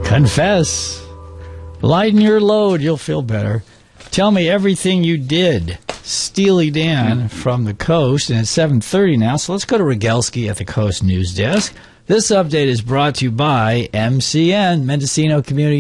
Confess. Lighten your load. You'll feel better. Tell me everything you did. Steely Dan from the Coast, and it's 7:30 now, so let's go to Rogelski at the Coast News Desk. This update is brought to you by MCN, Mendocino Community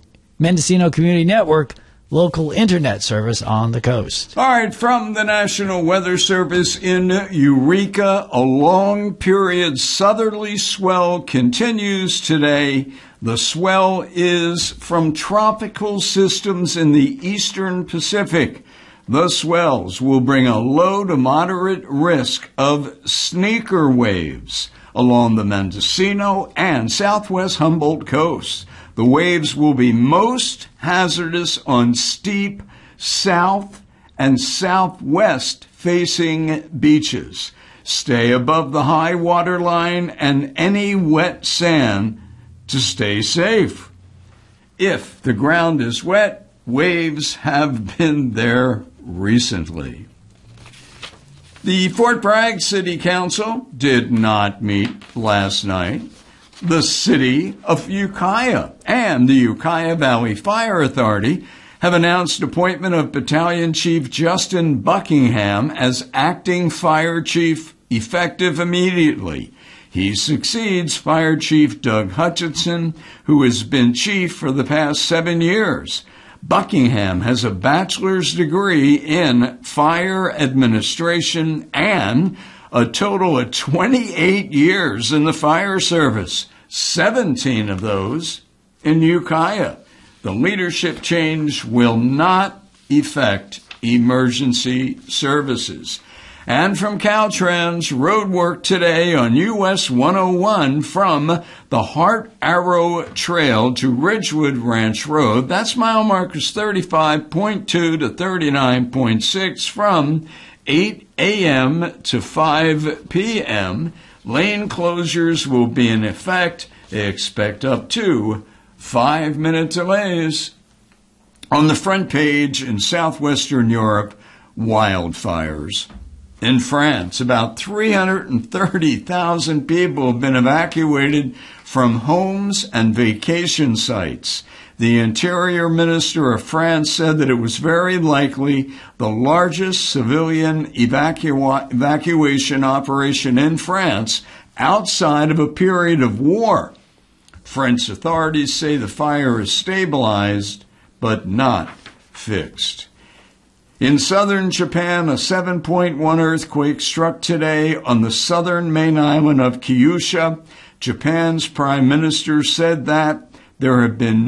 Network, local internet service on the coast. All right, from the National Weather Service in Eureka, a long-period southerly swell continues today. The swell is from tropical systems in the eastern Pacific. The swells will bring a low to moderate risk of sneaker waves along the Mendocino and southwest Humboldt coasts. The waves will be most hazardous on steep south and southwest facing beaches. Stay above the high water line and any wet sand to stay safe. If the ground is wet, waves have been there recently. The Fort Bragg City Council did not meet last night. The City of Ukiah and the Ukiah Valley Fire Authority have announced appointment of Battalion Chief Justin Buckingham as acting fire chief effective immediately. He succeeds Fire Chief Doug Hutchinson, who has been chief for the past 7 years. Buckingham has a bachelor's degree in fire administration and a total of 28 years in the fire service, 17 of those in Ukiah. The leadership change will not affect emergency services. And from Caltrans, road work today on US 101 from the Heart Arrow Trail to Ridgewood Ranch Road. That's mile markers 35.2 to 39.6 from 8 a.m. to 5 p.m. Lane closures will be in effect. Expect up to 5-minute delays. On the front page in southwestern Europe, wildfires. In France, about 330,000 people have been evacuated from homes and vacation sites. The Interior Minister of France said that it was very likely the largest civilian evacuation operation in France outside of a period of war. French authorities say the fire is stabilized but not fixed. In southern Japan, a 7.1 earthquake struck today on the southern main island of Kyushu. Japan's prime minister said that there have been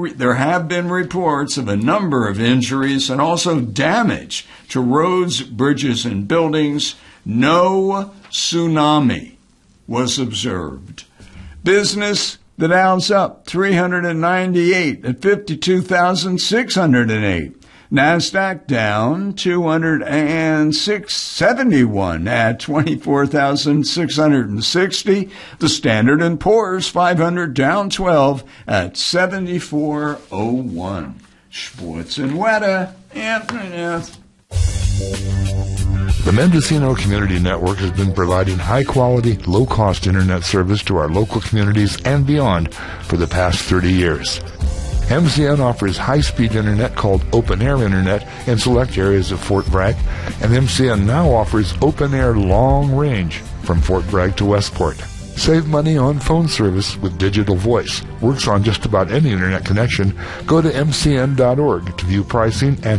reports of a number of injuries and also damage to roads, bridges, and buildings. No tsunami was observed. Business, the Dow's up 398 at 52,608. NASDAQ down 206.71 at 24,660. The Standard & Poor's 500 down 12 at 74.01. Sports and weather, Anthony. The Mendocino Community Network has been providing high-quality, low-cost internet service to our local communities and beyond for the past 30 years. MCN offers high-speed internet called Open Air Internet in select areas of Fort Bragg, and MCN now offers Open Air Long Range from Fort Bragg to Westport. Save money on phone service with digital voice. Works on just about any internet connection. Go to mcn.org to view pricing and